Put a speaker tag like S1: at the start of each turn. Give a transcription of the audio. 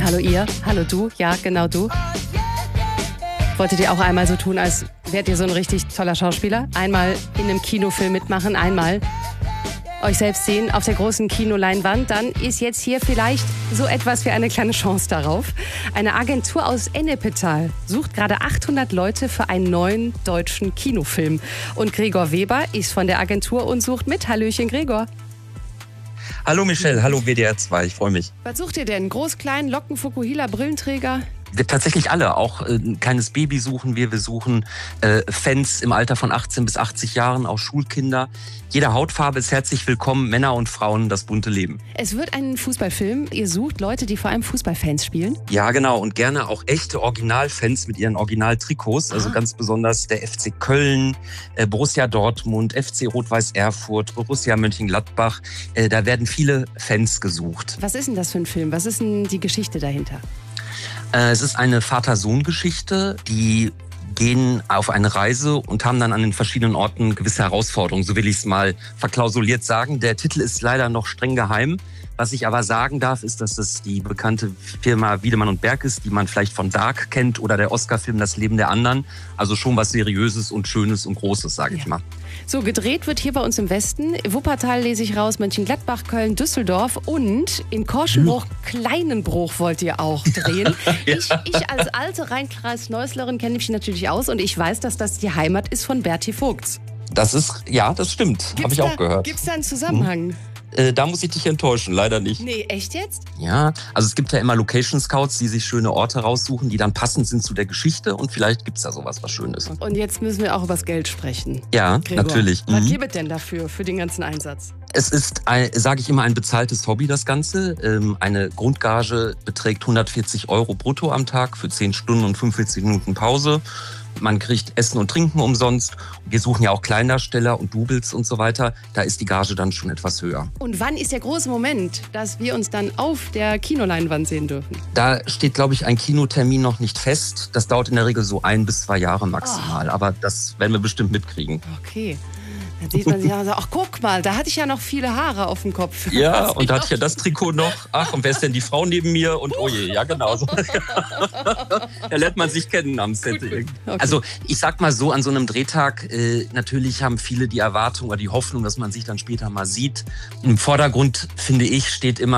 S1: Hallo ihr, hallo du, ja genau du. Wolltet ihr auch einmal so tun, als wärt ihr so ein richtig toller Schauspieler? Einmal in einem Kinofilm mitmachen, einmal euch selbst sehen auf der großen Kinoleinwand, dann ist jetzt hier vielleicht so etwas wie eine kleine Chance darauf. Eine Agentur aus Ennepetal sucht gerade 800 Leute für einen neuen deutschen Kinofilm. Und Gregor Weber ist von der Agentur und sucht mit. Hallöchen Gregor.
S2: Hallo Michelle, hallo WDR 2, ich freue mich.
S1: Was sucht ihr denn? Groß, klein, Locken, Fukuhila, Brillenträger?
S2: Tatsächlich alle, auch ein kleines Baby suchen wir. Wir suchen Fans im Alter von 18 bis 80 Jahren, auch Schulkinder. Jede Hautfarbe ist herzlich willkommen, Männer und Frauen, das bunte Leben.
S1: Es wird ein Fußballfilm. Ihr sucht Leute, die vor allem Fußballfans spielen?
S2: Ja, genau. Und gerne auch echte Originalfans mit ihren Originaltrikots. Also ganz besonders der FC Köln, Borussia Dortmund, FC Rot-Weiß Erfurt, Borussia Mönchengladbach. Da werden viele Fans gesucht.
S1: Was ist denn das für ein Film? Was ist denn die Geschichte dahinter?
S2: Es ist eine Vater-Sohn-Geschichte, die gehen auf eine Reise und haben dann an den verschiedenen Orten gewisse Herausforderungen, so will ich es mal verklausuliert sagen. Der Titel ist leider noch streng geheim. Was ich aber sagen darf, ist, dass es die bekannte Firma Wiedemann und Berg ist, die man vielleicht von Dark kennt oder der Oscar-Film Das Leben der anderen. Also schon was Seriöses und Schönes und Großes, sage ich mal.
S1: So, gedreht wird hier bei uns im Westen. Wuppertal lese ich raus, Mönchengladbach, Köln, Düsseldorf und in Korschenbruch, Kleinenbruch wollt ihr auch drehen.
S2: Ja.
S1: Ich als alte Rheinkreis-Neuslerin kenne mich natürlich aus und ich weiß, dass das die Heimat ist von Berti Vogts.
S2: Das stimmt. Habe ich auch gehört.
S1: Gibt es da einen Zusammenhang?
S2: Da muss ich dich enttäuschen, leider nicht.
S1: Nee, echt jetzt?
S2: Ja, also es gibt ja immer Location Scouts, die sich schöne Orte raussuchen, die dann passend sind zu der Geschichte und vielleicht gibt es da sowas, was schön ist.
S1: Und jetzt müssen wir auch über das Geld sprechen.
S2: Ja,
S1: Gregor,
S2: natürlich.
S1: Was gibt es denn dafür, für den ganzen Einsatz?
S2: Es ist, sage ich immer, ein bezahltes Hobby, das Ganze. Eine Grundgage beträgt 140 € brutto am Tag für 10 Stunden und 45 Minuten Pause. Man kriegt Essen und Trinken umsonst. Wir suchen ja auch Kleindarsteller und Doubles und so weiter. Da ist die Gage dann schon etwas höher.
S1: Und wann ist der große Moment, dass wir uns dann auf der Kinoleinwand sehen dürfen?
S2: Da steht, glaube ich, ein Kinotermin noch nicht fest. Das dauert in der Regel so 1 bis 2 Jahre maximal. Aber das werden wir bestimmt mitkriegen.
S1: Okay. Dann sieht man sich ja so, ach guck mal, da hatte ich ja noch viele Haare auf dem Kopf.
S2: Ja, und da hatte ich ja das Trikot noch. Ach, und wer ist denn die Frau neben mir? Und oh je, ja genau. So. Da lernt man sich kennen am Set.
S1: Okay.
S2: Also ich sag mal so, an so einem Drehtag, natürlich haben viele die Erwartung oder die Hoffnung, dass man sich dann später mal sieht. Im Vordergrund, finde ich, steht immer